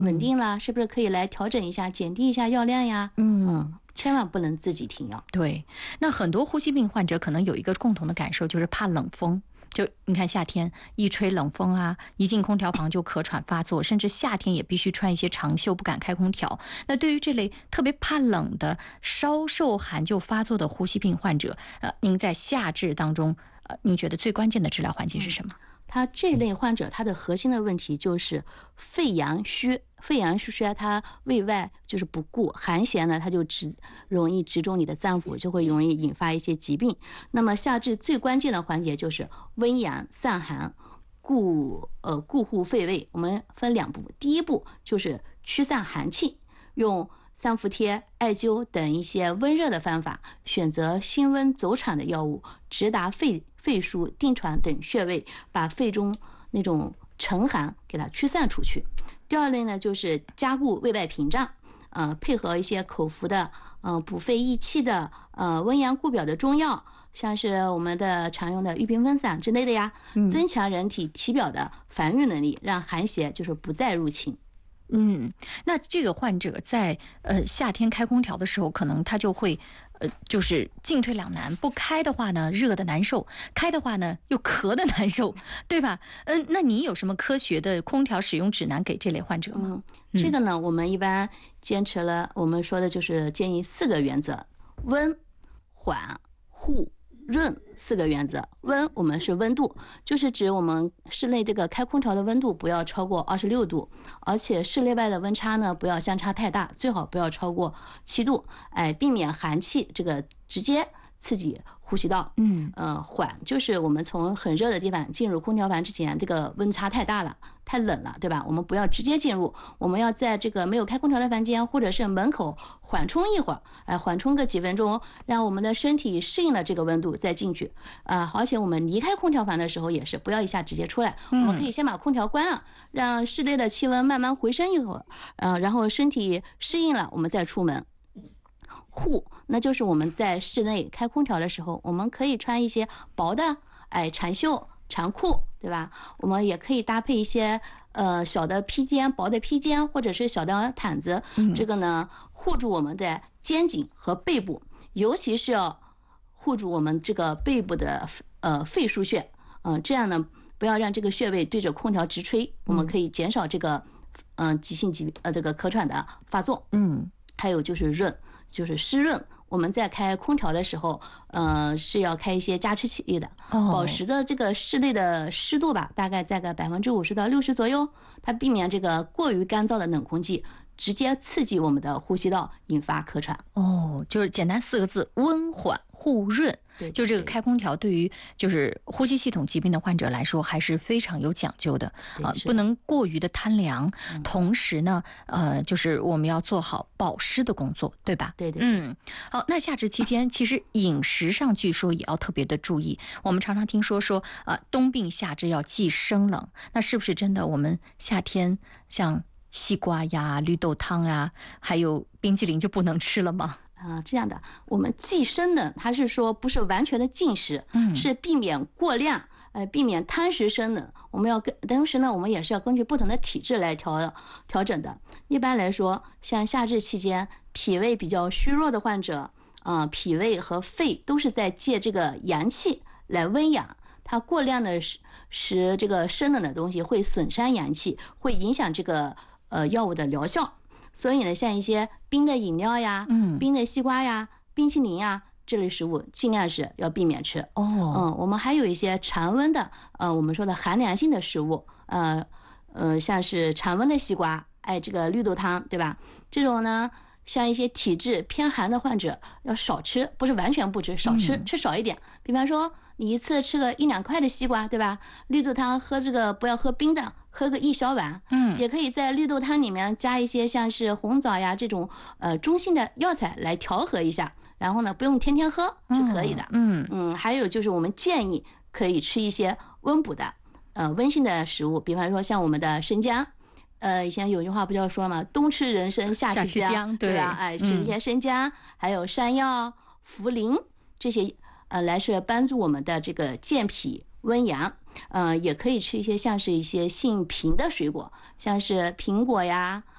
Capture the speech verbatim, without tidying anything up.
稳定了，是不是可以来调整一下，减低一下药量呀？ 嗯。 嗯，千万不能自己停药。 对，那很多呼吸病患者可能有一个共同的感受，就是怕冷风。就你看夏天一吹冷风啊，一进空调房就咳喘发作，甚至夏天也必须穿一些长袖，不敢开空调。那对于这类特别怕冷的、稍受寒就发作的呼吸病患者，呃，您在夏治当中，呃，您觉得最关键的治疗环节是什么？嗯， 他这类患者，他的核心的问题就是肺阳虚，肺阳虚衰，他胃外就是不顾寒邪呢，他就直容易直中你的脏腑，就会容易引发一些疾病。那么夏治最关键的环节就是温阳散寒，固呃固护肺胃。我们分两步，第一步就是驱散寒气，用三伏贴、艾灸等一些温热的方法，选择辛温走喘的药物，直达肺肺腧、定喘等穴位，把肺中那种沉寒给它驱散出去。第二类呢，就是加固胃外屏障，呃，配合一些口服的呃补肺益气的呃温阳固表的中药，像是我们的常用的玉屏风散之类的呀，增强人体体表的防御能力，让寒邪就是不再入侵。 嗯，那这个患者在呃夏天开空调的时候，可能他就会呃就是进退两难，不开的话呢热的难受，开的话呢又咳的难受，对吧？嗯、呃，那你有什么科学的空调使用指南给这类患者吗？ 嗯，这个呢，我们一般坚持了，我们说的就是建议四个原则：温、缓、护、润四个原则。温，我们是温度，就是指我们室内这个开空调的温度不要超过二十六度，而且室内外的温差呢不要相差太大，最好不要超过七度，哎，避免寒气这个直接刺激呼吸道。 嗯， 呃，缓就是我们从很热的地方进入空调房之前，这个温差太大了，太冷了，对吧？我们不要直接进入，我们要在这个没有开空调的房间或者是门口缓冲一会儿，哎、呃，缓冲个几分钟，让我们的身体适应了这个温度再进去。啊、呃，而且我们离开空调房的时候也是不要一下直接出来，我们可以先把空调关了，让室内的气温慢慢回升一会儿，呃，然后身体适应了，我们再出门。护，那就是我们在室内开空调的时候，我们可以穿一些薄的，哎，长袖、长裤，对吧？我们也可以搭配一些呃小的披肩、薄的披肩，或者是小的毯子，这个呢护住我们的肩颈和背部，尤其是要护住我们这个背部的呃肺腧穴，嗯、呃，这样呢不要让这个穴位对着空调直吹，我们可以减少这个嗯、呃、急性疾呃这个咳喘的发作。 嗯， 还有就是润。就是湿润，我们在开空调的时候，呃，是要开一些加湿器的，保持的这个室内的湿度吧，大概在个百分之五十到六十左右，它避免这个过于干燥的冷空气直接刺激我们的呼吸道，引发咳喘。 哦，就是简单四个字：温缓护润。 对， 就这个开空调对于就是呼吸系统疾病的患者来说还是非常有讲究的啊、呃，不能过于的贪凉、嗯。同时呢，呃，就是我们要做好保湿的工作，对吧？ 对对。 嗯，好，那夏至期间其实饮食上据说也要特别的注意。我们常常听说说啊、呃，冬病夏治要忌生冷，那是不是真的？我们夏天像西瓜呀、绿豆汤呀，还有冰淇淋就不能吃了吗？ 啊、呃，这样的，我们忌生冷，它是说不是完全的禁食， 嗯， 是避免过量，呃，避免贪食生冷。我们要跟，同时呢，我们也是要根据不同的体质来调调整的。一般来说，像夏至期间，脾胃比较虚弱的患者，啊、呃，脾胃和肺都是在借这个阳气来温养。它过量的食食这个生冷的东西会损伤阳气，会影响这个呃药物的疗效。所以呢，像一些冰的饮料呀、 嗯， 冰的西瓜呀、冰淇淋呀这类食物，尽量是要避免吃。 哦， 嗯，我们还有一些常温的，呃，我们说的寒凉性的食物，呃，呃，像是常温的西瓜，哎，这个绿豆汤，对吧？这种呢，像一些体质偏寒的患者要少吃，不是完全不吃，少吃， 嗯、 吃少一点。比方说，你一次吃个一两块的西瓜，对吧？绿豆汤喝这个不要喝冰的。喝个一小碗， 嗯， 也可以在绿豆汤里面加一些像是红枣呀这种呃中性的药材来调和一下，然后呢不用天天喝是可以的。 嗯嗯, 嗯，还有就是我们建议可以吃一些温补的呃温性的食物，比方说像我们的生姜。呃，以前有句话不叫说嘛，冬吃人参，夏吃姜， 姜对吧？哎，吃一些生姜，嗯、还有山药、茯苓这些，呃，来是帮助我们的这个健脾温阳。呃，也可以吃一些像是一些性平的水果，像是苹果呀，